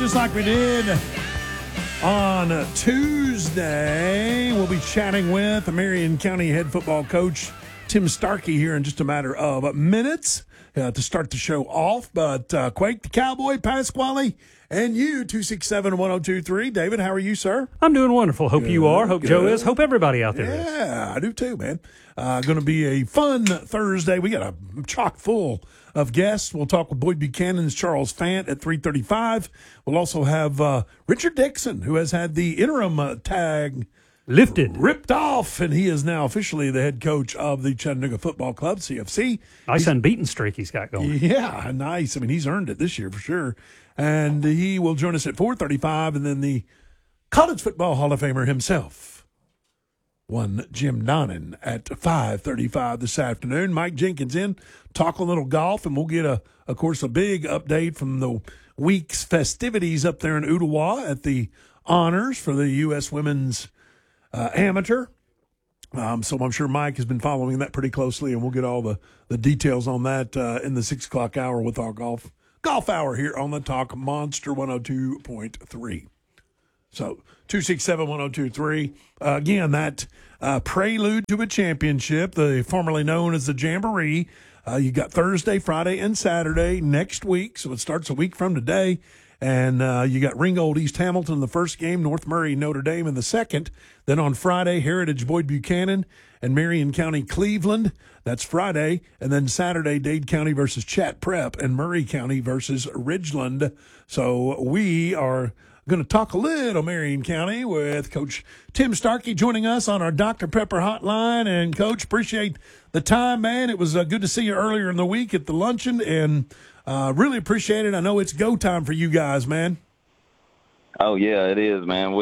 just like we did on Tuesday. We'll be chatting with Marion County head football coach Tim Starkey here in just a matter of minutes to start the show off. But Quake, the Cowboy, Pasquale, and you, 267-1023. David, how are you, sir? I'm doing wonderful. Hope you are. Hope Joe is. Hope everybody out there is. Yeah, I do too, man. Going to be a fun Thursday. We got a chock full of guests. We'll talk with Boyd Buchanan's Charles Fant at 3:35. We'll also have Richard Dixon, who has had the interim tag ripped off, and he is now officially the head coach of the Chattanooga Football Club, CFC. Nice unbeaten streak he's got going. Yeah, nice. I mean, he's earned it this year for sure. And he will join us at 4:35, and then the College Football Hall of Famer himself, one Jim Donnan, at 5:35 this afternoon. Mike Jenkins in, talk a little golf, and we'll get, of course, a big update from the week's festivities up there in Ooltewah at the honors for the U.S. Women's Amateur. So I'm sure Mike has been following that pretty closely, and we'll get all the details on that in the 6 o'clock hour with our golf hour here on the Talk Monster 102.3. So 267-1023. Again, that prelude to a championship, formerly known as the Jamboree. You got Thursday, Friday, and Saturday next week. So it starts a week from today. And you got Ringgold East Hamilton the first game, North Murray Notre Dame in the second. Then on Friday, Heritage Boyd Buchanan and Marion County Cleveland. That's Friday. And then Saturday, Dade County versus Chat Prep and Murray County versus Ridgeland. So we are going to talk a little Marion County with Coach Tim Starkey joining us on our Dr. Pepper hotline. And, Coach, appreciate the time, man. It was good to see you earlier in the week at the luncheon, and really appreciate it. I know it's go time for you guys, man. Oh, yeah, it is, man.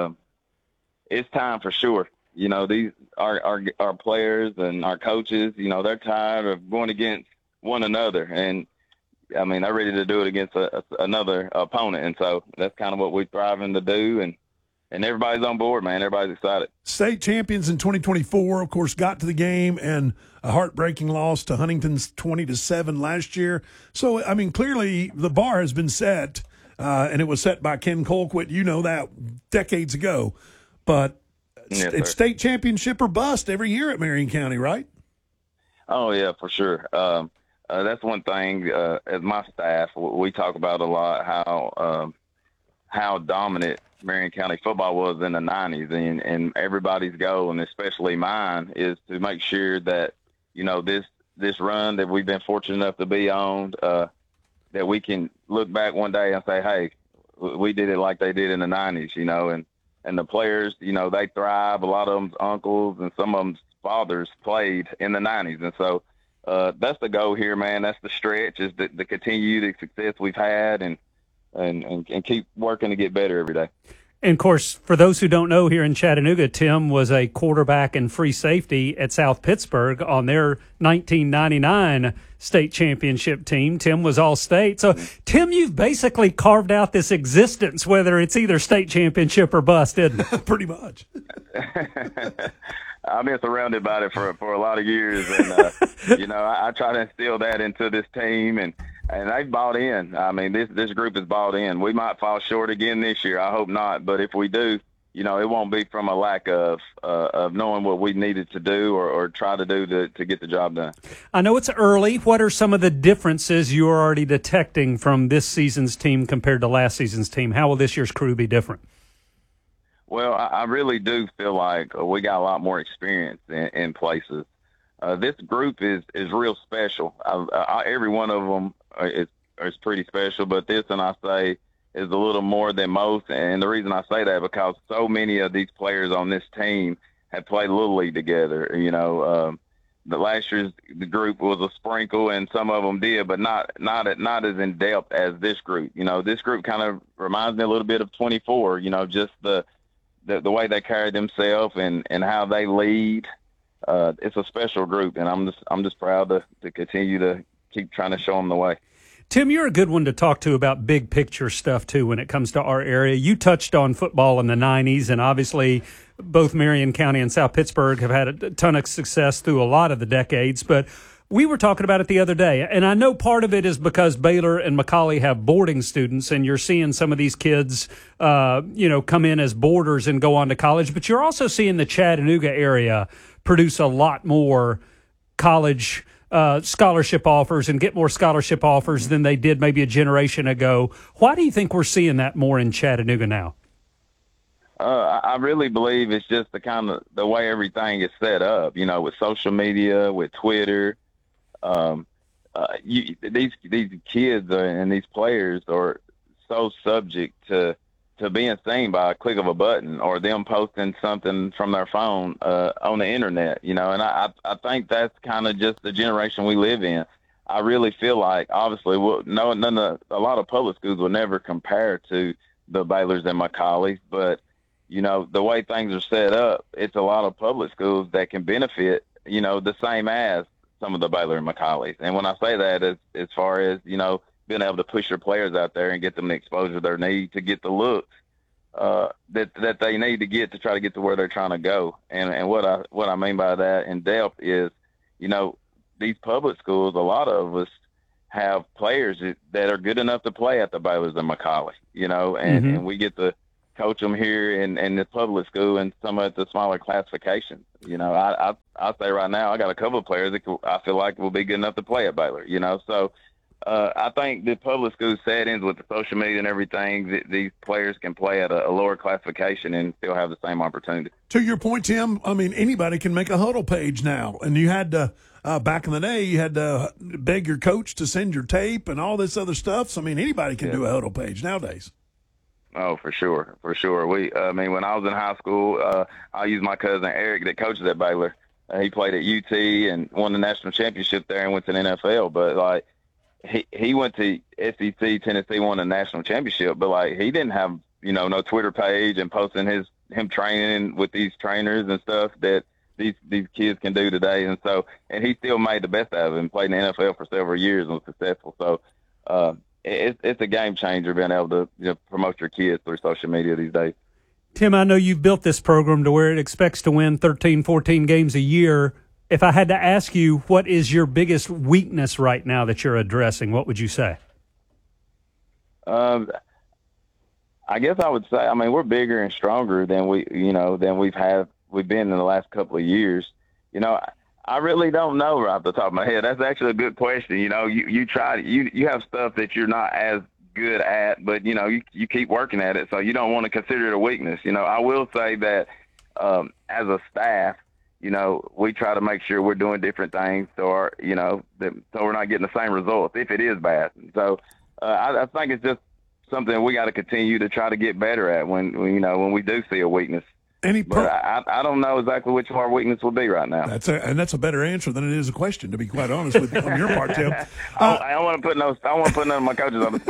It's time for sure. You know, these our players and our coaches, you know, they're tired of going against one another. And, I mean, they're ready to do it against another opponent. And so that's kind of what we're striving to do. And everybody's on board, man. Everybody's excited. State champions in 2024, of course, got to the game, and a heartbreaking loss to Huntington's 20-7 last year. So, I mean, clearly the bar has been set, and it was set by Ken Colquitt. You know that decades ago. But yes, it's state championship or bust every year at Marion County, right? Oh, yeah, for sure. That's one thing, as my staff, we talk about a lot, how dominant Marion County football was in the 90s, and everybody's goal, and especially mine, is to make sure that, you know, this run that we've been fortunate enough to be on, that we can look back one day and say, hey, we did it like they did in the 90s, you know, and the players, you know, they thrive. A lot of them's uncles and some of them's fathers played in the 90s, and so that's the goal here, man. That's the stretch, is to continue the success we've had and keep working to get better every day. And, of course, for those who don't know, here in Chattanooga, Tim was a quarterback and free safety at South Pittsburgh on their 1999 state championship team. Tim was all-state. So, Tim, you've basically carved out this existence, whether it's either state championship or bust, isn't it? Pretty much. I've been surrounded by it for a lot of years, and you know, I try to instill that into this team, and they've bought in. I mean, this group has bought in. We might fall short again this year. I hope not, but if we do, you know, it won't be from a lack of knowing what we needed to do or try to do to get the job done. I know it's early. What are some of the differences you're already detecting from this season's team compared to last season's team? How will this year's crew be different? Well, I really do feel like we got a lot more experience in places. This group is real special. Every one of them is pretty special, but this, and I say, is a little more than most. And the reason I say that, because so many of these players on this team have played Little League together. You know, the last year's the group was a sprinkle, and some of them did, but not as in depth as this group. You know, this group kind of reminds me a little bit of 24. You know, just the way they carry themselves and how they lead. It's a special group, and I'm just proud to continue to keep trying to show them the way. Tim, you're a good one to talk to about big picture stuff, too, when it comes to our area. You touched on football in the 90s, and obviously both Marion County and South Pittsburgh have had a ton of success through a lot of the decades. But We were talking about it the other day, and I know part of it is because Baylor and McCallie have boarding students, and you're seeing some of these kids, come in as boarders and go on to college. But you're also seeing the Chattanooga area produce a lot more college scholarship offers and get more scholarship offers than they did maybe a generation ago. Why do you think we're seeing that more in Chattanooga now? I really believe it's just the way everything is set up, with social media, with Twitter. These kids and these players are so subject to being seen by a click of a button or them posting something from their phone on the internet, and I think that's kind of just the generation we live in. I really feel like, obviously, a lot of public schools will never compare to the Baylors and McCallies, but the way things are set up, it's a lot of public schools that can benefit, the same as some of the Baylor and McCallies. And when I say that, as far as, being able to push your players out there and get them the exposure they need to get the looks that they need to get to try to get to where they're trying to go. And what I mean by that in depth is, these public schools, a lot of us have players that are good enough to play at the Baylors and McCallie, and we get to coach them here in the public school and some of the smaller classifications. I say right now I got a couple of players that I feel like will be good enough to play at Baylor. So I think the public school settings with the social media and everything, these players can play at a lower classification and still have the same opportunity. To your point, Tim, I mean, anybody can make a huddle page now, and you had to back in the day you had to beg your coach to send your tape and all this other stuff. So I mean, anybody can do a huddle page nowadays. Oh, for sure. When I was in high school, I used my cousin Eric that coaches at Baylor. He played at UT and won the national championship there and went to the NFL. But he went to SEC, Tennessee, won the national championship. But he didn't have no Twitter page and posting him training with these trainers and stuff that these kids can do today. And he still made the best out of it and played in the NFL for several years and was successful. So. It's a game changer being able to promote your kids through social media these days. Tim, I know you've built this program to where it expects to win 13, 14 games a year. If I had to ask you, what is your biggest weakness right now that you're addressing, what would you say? I guess I would say, we're bigger and stronger than we've been in the last couple of years. I really don't know right off the top of my head. That's actually a good question. You have stuff that you're not as good at, but you keep working at it, so you don't want to consider it a weakness. I will say that as a staff, we try to make sure we're doing different things so we're not getting the same results if it is bad. So I think it's just something we got to continue to try to get better at when we do see a weakness. But I don't know exactly which our weakness will be right now. That's a better answer than it is a question, to be quite honest with you, on your part, Tim. I don't want to put none of my coaches on the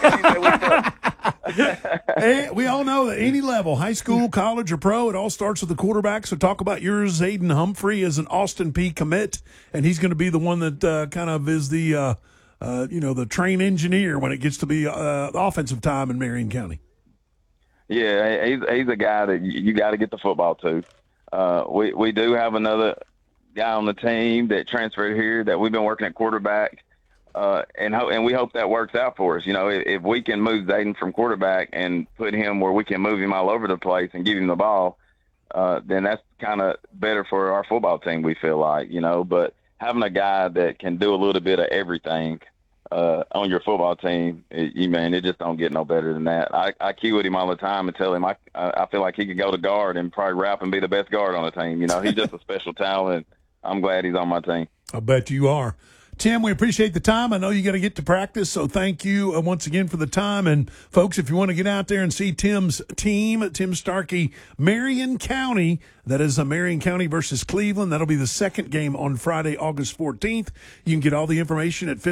spot. We all know that any level, high school, college, or pro, it all starts with the quarterback. So talk about yours. Aiden Humphrey is an Austin Peay commit, and he's going to be the one that kind of is the the train engineer when it gets to be offensive time in Marion County. Yeah, he's a guy that you got to get the football to. We do have another guy on the team that transferred here that we've been working at quarterback, and we hope that works out for us. If we can move Zayden from quarterback and put him where we can move him all over the place and give him the ball, then that's kind of better for our football team, we feel like. But having a guy that can do a little bit of everything on your football team, it just don't get no better than that. I cue with him all the time and tell him I feel like he could go to guard and probably wrap and be the best guard on the team. He's just a special talent. I'm glad he's on my team. I bet you are. Tim, we appreciate the time. I know you got to get to practice, so thank you once again for the time. And, folks, if you want to get out there and see Tim's team, Tim Starkey, Marion County, that is Marion County versus Cleveland. That'll be the second game on Friday, August 14th. You can get all the information at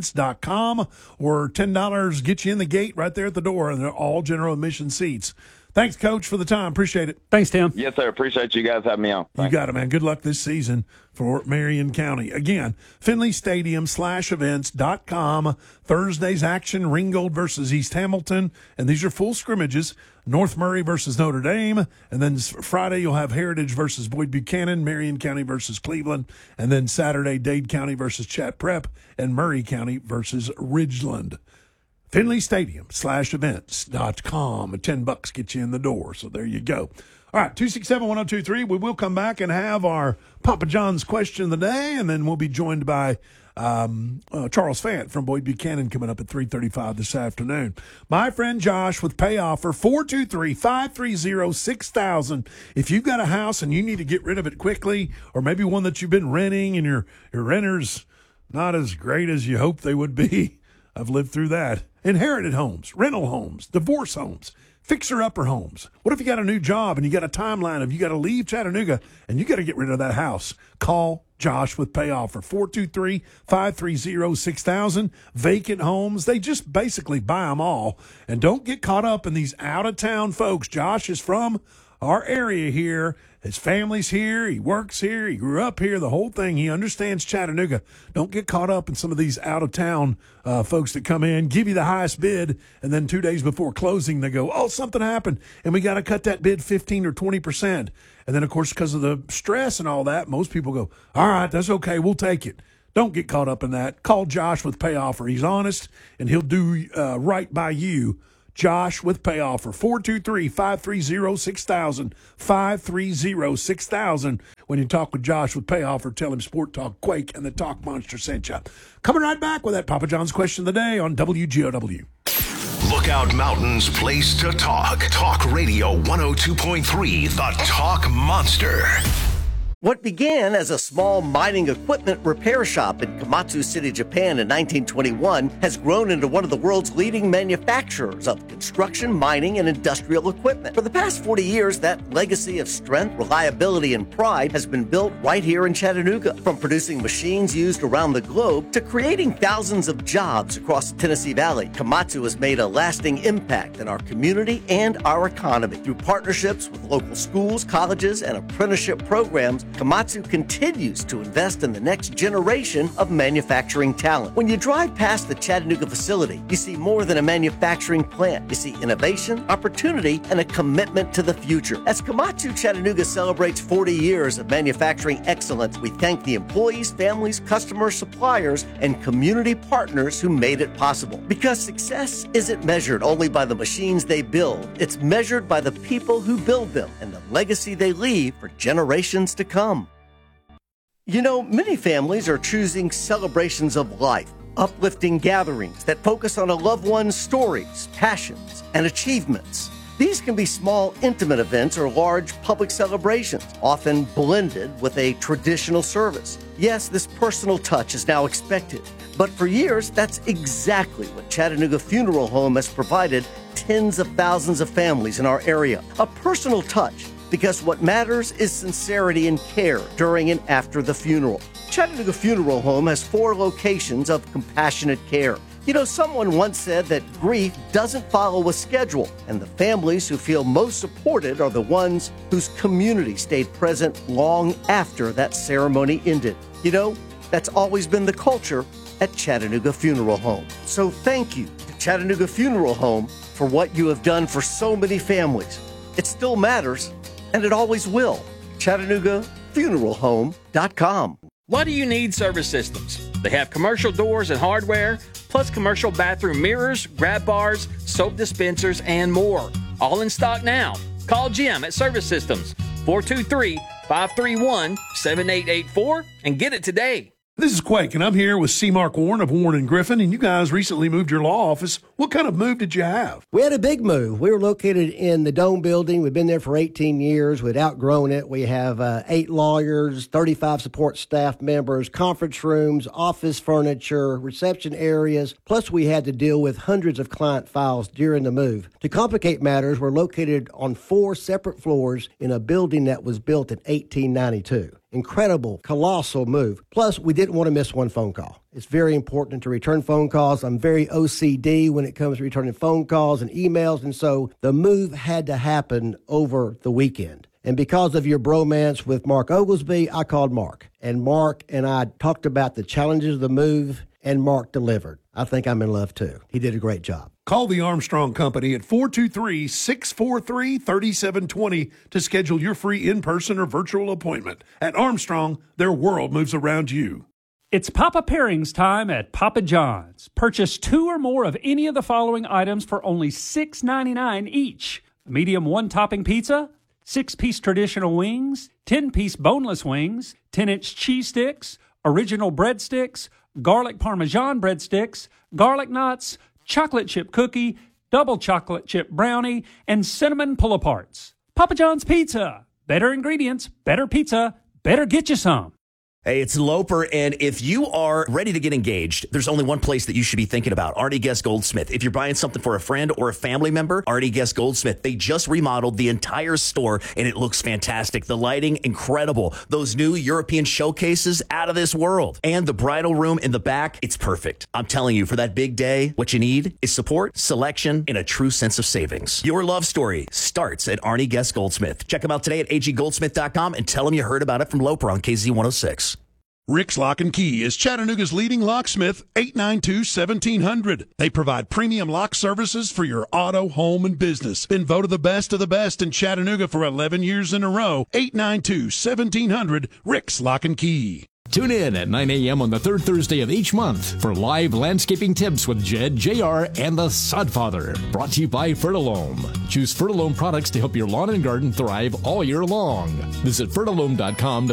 finleystadium/events.com, or $10 get you in the gate right there at the door, and they're all general admission seats. Thanks, Coach, for the time. Appreciate it. Thanks, Tim. Yes, sir. Appreciate you guys having me on. You got it, man. Good luck this season for Marion County. Again, Finley Stadium /events.com. Thursday's action, Ringgold versus East Hamilton. And these are full scrimmages. North Murray versus Notre Dame. And then Friday, you'll have Heritage versus Boyd Buchanan, Marion County versus Cleveland. And then Saturday, Dade County versus Chat Prep, and Murray County versus Ridgeland. Finley Stadium /events.com. $10 get you in the door. So there you go. All right, 267-1023. We will come back and have our Papa John's question of the day, and then we'll be joined by Charles Fant from Boyd Buchanan coming up at 3:35 this afternoon. My friend Josh with Pay Offer, 423-530-6000. If you've got a house and you need to get rid of it quickly, or maybe one that you've been renting and your renter's not as great as you hoped they would be. I've lived through that. Inherited homes, rental homes, divorce homes, fixer-upper homes. What if you got a new job and you got a timeline of you got to leave Chattanooga and you got to get rid of that house? Call Josh with Pay Offer, 423-530-6000. Vacant homes, they just basically buy them all. And don't get caught up in these out-of-town folks. Josh is from our area here. His family's here. He works here. He grew up here. The whole thing. He understands Chattanooga. Don't get caught up in some of these out-of-town folks that come in, give you the highest bid, and then 2 days before closing, they go, oh, something happened, and we got to cut that bid 15 or 20%. And then, of course, because of the stress and all that, most people go, all right, that's okay. We'll take it. Don't get caught up in that. Call Josh with Pay Offer. He's honest, and he'll do right by you. Josh with Pay Offer, 423-530-6000, 530-6000. When you talk with Josh with Pay Offer, tell him Sport Talk Quake and the Talk Monster sent you. Coming right back with that Papa John's question of the day on WGOW. Lookout Mountain's place to talk. Talk Radio 102.3, the Talk Monster. What began as a small mining equipment repair shop in Komatsu City, Japan in 1921 has grown into one of the world's leading manufacturers of construction, mining, and industrial equipment. For the past 40 years, that legacy of strength, reliability, and pride has been built right here in Chattanooga. From producing machines used around the globe to creating thousands of jobs across the Tennessee Valley, Komatsu has made a lasting impact in our community and our economy. Through partnerships with local schools, colleges, and apprenticeship programs, Komatsu continues to invest in the next generation of manufacturing talent. When you drive past the Chattanooga facility, you see more than a manufacturing plant. You see innovation, opportunity, and a commitment to the future. As Komatsu Chattanooga celebrates 40 years of manufacturing excellence, we thank the employees, families, customers, suppliers, and community partners who made it possible. Because success isn't measured only by the machines they build, it's measured by the people who build them and the legacy they leave for generations to come. You know, many families are choosing celebrations of life, uplifting gatherings that focus on a loved one's stories, passions, and achievements. These can be small, intimate events or large public celebrations, often blended with a traditional service. Yes, this personal touch is now expected, but for years, that's exactly what Chattanooga Funeral Home has provided tens of thousands of families in our area. A personal touch, because what matters is sincerity and care during and after the funeral. Chattanooga Funeral Home has 4 locations of compassionate care. You know, someone once said that grief doesn't follow a schedule, and the families who feel most supported are the ones whose community stayed present long after that ceremony ended. You know, that's always been the culture at Chattanooga Funeral Home. So thank you to Chattanooga Funeral Home for what you have done for so many families. It still matters, and it always will. ChattanoogaFuneralHome.com. Why do you need Service Systems? They have commercial doors and hardware, plus commercial bathroom mirrors, grab bars, soap dispensers, and more. All in stock now. Call Jim at Service Systems, 423-531-7884, and get it today. This is Quake, and I'm here with C. Mark Warren of Warren & Griffin, and you guys recently moved your law office. What kind of move did you have? We had a big move. We were located in the Dome building. We've been there for 18 years. We'd outgrown it. We have 8 lawyers, 35 support staff members, conference rooms, office furniture, reception areas, plus we had to deal with hundreds of client files during the move. To complicate matters, we're located on 4 separate floors in a building that was built in 1892. incredible, colossal move. Plus, we didn't want to miss one phone call. It's very important to return phone calls. I'm very OCD when it comes to returning phone calls and emails, and so the move had to happen over the weekend. And because of your bromance with Mark Oglesby, I called Mark. And Mark and I talked about the challenges of the move, and Mark delivered. I think I'm in love, too. He did a great job. Call the Armstrong Company at 423-643-3720 to schedule your free in-person or virtual appointment. At Armstrong, their world moves around you. It's Papa Pairings time at Papa John's. Purchase 2 or more of any of the following items for only $6.99 each. A medium one-topping pizza, 6-piece traditional wings, 10-piece boneless wings, 10-inch cheese sticks, original breadsticks, garlic parmesan breadsticks, garlic nuts, chocolate chip cookie, double chocolate chip brownie, and cinnamon pull-aparts. Papa John's Pizza. Better ingredients, better pizza, better get you some. Hey, it's Loper, and if you are ready to get engaged, there's only one place that you should be thinking about, Arnie Guest Goldsmith. If you're buying something for a friend or a family member, Arnie Guest Goldsmith. They just remodeled the entire store, and it looks fantastic. The lighting, incredible. Those new European showcases, out of this world. And the bridal room in the back, it's perfect. I'm telling you, for that big day, what you need is support, selection, and a true sense of savings. Your love story starts at Arnie Guest Goldsmith. Check them out today at aggoldsmith.com and tell them you heard about it from Loper on KZ106. Rick's Lock and Key is Chattanooga's leading locksmith, 892-1700. They provide premium lock services for your auto, home, and business. Been voted the best of the best in Chattanooga for 11 years in a row. 892-1700, Rick's Lock and Key. Tune in at 9 a.m. on the third Thursday of each month for live landscaping tips with Jed, JR, and the Sodfather. Brought to you by Fertilome. Choose Fertilome products to help your lawn and garden thrive all year long. Visit Fertilome.com to